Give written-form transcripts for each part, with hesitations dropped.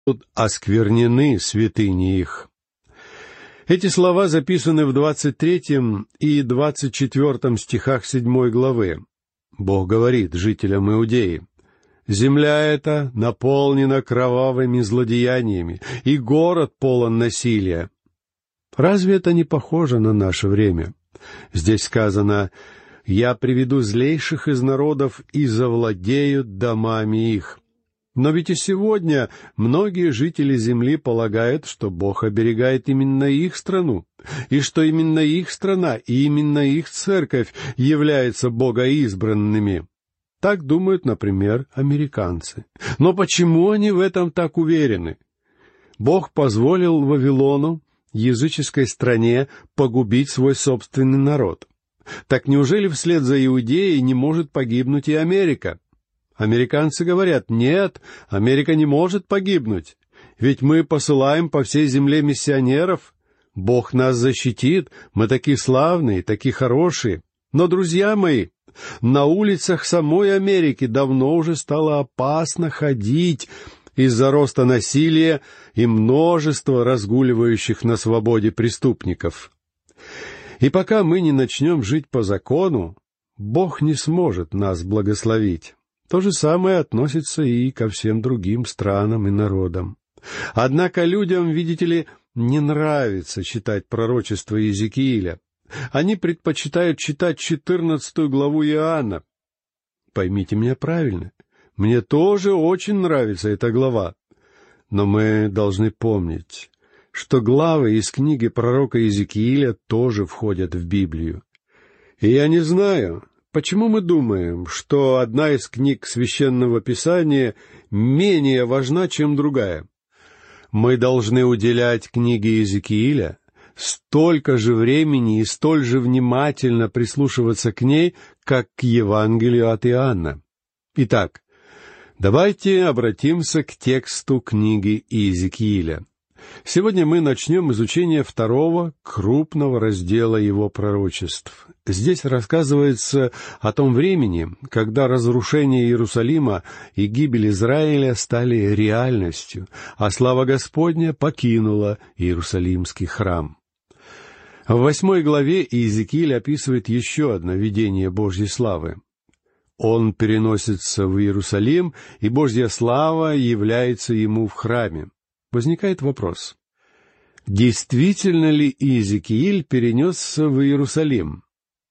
осквернены святыни их». Эти слова записаны в 23 и 24 стихах 7 главы. Бог говорит жителям Иудеи: «Земля эта наполнена кровавыми злодеяниями, и город полон насилия». Разве это не похоже на наше время? Здесь сказано: «Я приведу злейших из народов, и завладеют домами их». Но ведь и сегодня многие жители земли полагают, что Бог оберегает именно их страну, и что именно их страна и именно их церковь являются богоизбранными. Так думают, например, американцы. Но почему они в этом так уверены? Бог позволил Вавилону, языческой стране, погубить свой собственный народ. Так неужели вслед за Иудеей не может погибнуть и Америка? Американцы говорят: «Нет, Америка не может погибнуть, ведь мы посылаем по всей земле миссионеров. Бог нас защитит, мы такие славные, такие хорошие». Но, друзья мои, на улицах самой Америки давно уже стало опасно ходить из-за роста насилия и множества разгуливающих на свободе преступников. И пока мы не начнем жить по закону, Бог не сможет нас благословить. То же самое относится и ко всем другим странам и народам. Однако людям, видите ли, не нравится читать пророчество Иезекииля. Они предпочитают читать 14 главу Иоанна. Поймите меня правильно, мне тоже очень нравится эта глава. Но мы должны помнить, что главы из книги пророка Иезекииля тоже входят в Библию. И я не знаю, почему мы думаем, что одна из книг Священного Писания менее важна, чем другая. Мы должны уделять книге Иезекииля столько же времени и столь же внимательно прислушиваться к ней, как к Евангелию от Иоанна. Итак, давайте обратимся к тексту книги Иезекииля. Сегодня мы начнем изучение второго крупного раздела его пророчеств. Здесь рассказывается о том времени, когда разрушение Иерусалима и гибель Израиля стали реальностью, а слава Господня покинула Иерусалимский храм. В 8 главе Иезекииль описывает еще одно видение Божьей славы. Он переносится в Иерусалим, и Божья слава является ему в храме. Возникает вопрос: действительно ли Иезекииль перенесся в Иерусалим?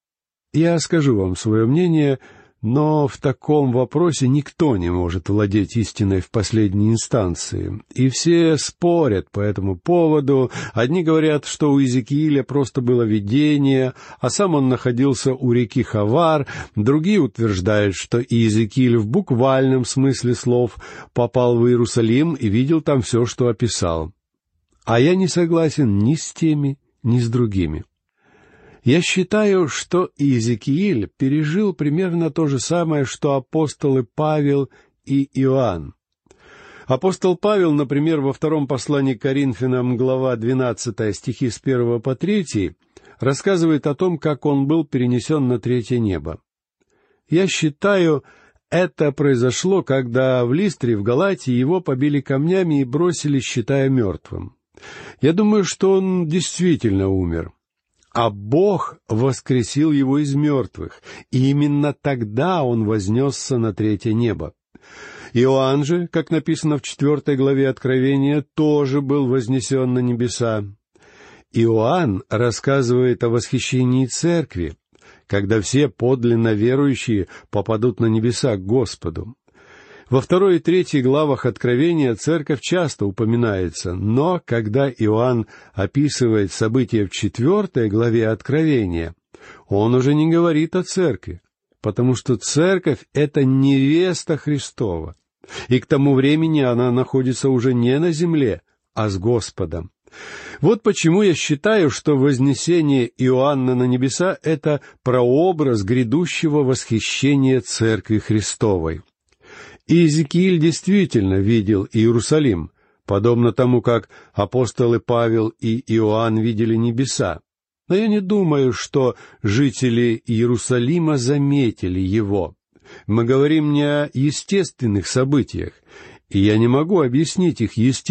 Я скажу вам свое мнение, но в таком вопросе никто не может владеть истиной в последней инстанции, и все спорят по этому поводу. Одни говорят, что у Иезекииля просто было видение, а сам он находился у реки Хавар. Другие утверждают, что Иезекииль в буквальном смысле слов попал в Иерусалим и видел там все, что описал. А я не согласен ни с теми, ни с другими. Я считаю, что Иезекииль пережил примерно то же самое, что апостолы Павел и Иоанн. Апостол Павел, например, во втором послании к Коринфянам, глава 12, стихи с 1 по 3, рассказывает о том, как он был перенесен на третье небо. Я считаю, это произошло, когда в Листре, в Галатии, его побили камнями и бросили, считая мертвым. Я думаю, что он действительно умер. А Бог воскресил его из мертвых, и именно тогда он вознесся на третье небо. Иоанн же, как написано в 4 главе Откровения, тоже был вознесен на небеса. Иоанн рассказывает о восхищении церкви, когда все подлинно верующие попадут на небеса к Господу. Во 2 и 3 главах Откровения церковь часто упоминается, но когда Иоанн описывает события в 4 главе Откровения, он уже не говорит о церкви, потому что церковь — это невеста Христова, и к тому времени она находится уже не на земле, а с Господом. Вот почему я считаю, что вознесение Иоанна на небеса — это прообраз грядущего восхищения Церкви Христовой. Иезекииль действительно видел Иерусалим, подобно тому, как апостолы Павел и Иоанн видели небеса. Но я не думаю, что жители Иерусалима заметили его. Мы говорим не о естественных событиях. и я не могу объяснить их